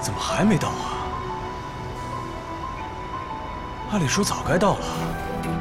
怎么还没到啊？按理说早该到了。